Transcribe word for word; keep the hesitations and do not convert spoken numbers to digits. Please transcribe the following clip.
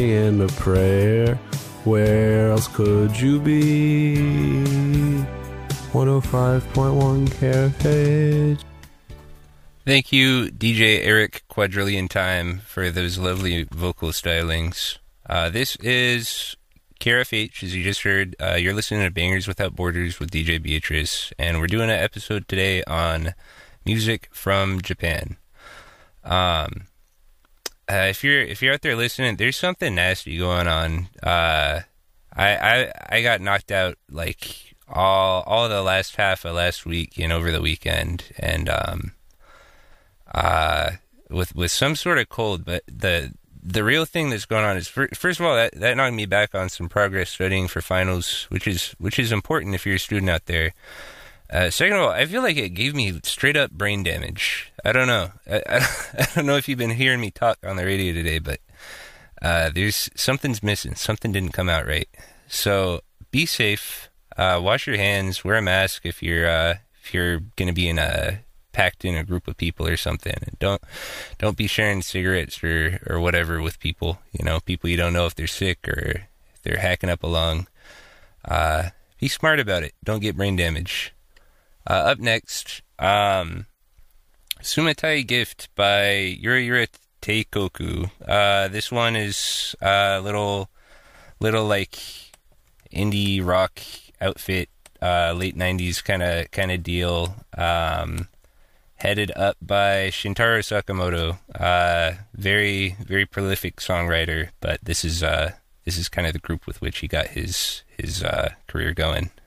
in a prayer. Where else could you be? one oh five point one Carafage. Thank you, D J Eric Quadrillion Time, for those lovely vocal stylings. Uh, this is K R F H, as you just heard. Uh, you're listening to Bangers Without Borders with D J Beatrice, and we're doing an episode today on music from Japan. Um, uh, if you're if you're out there listening, there's something nasty going on. Uh, I I I got knocked out like all all the last half of last week and over the weekend, and um. Uh, with with some sort of cold, but the the real thing that's going on is first, first of all that, that knocked me back on some progress studying for finals, which is which is important if you're a student out there. Uh, second of all, I feel like it gave me straight up brain damage. I don't know. I, I, I don't know if you've been hearing me talk on the radio today, but uh, there's something's missing. Something didn't come out right. So be safe. Uh, wash your hands. Wear a mask if you're uh, if you're gonna be in a packed in a group of people or something. And don't don't be sharing cigarettes or or whatever with people, you know, people you don't know if they're sick or if they're hacking up a lung. Uh be smart about it. Don't get brain damage. Uh up next, um Sumitai Gift by Yura Yura Teikoku. Uh this one is a uh, little little like indie rock outfit, uh late nineties kind of kind of deal. Um headed up by Shintaro Sakamoto, uh, very, very prolific songwriter, but this is, uh, this is kind of the group with which he got his, his, uh, career going.